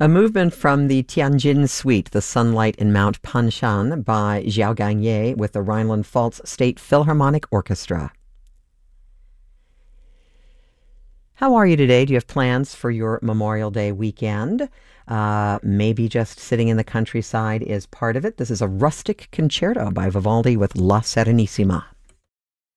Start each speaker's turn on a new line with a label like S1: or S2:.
S1: A movement from the Tianjin Suite, The Sunlight in Mount Panshan by Xiao Gangye with the Rhineland-Pfalz State Philharmonic Orchestra. How are you today? Do you have plans for your Memorial Day weekend? Maybe just sitting in the countryside is part of it. This is a rustic concerto by Vivaldi with La Serenissima.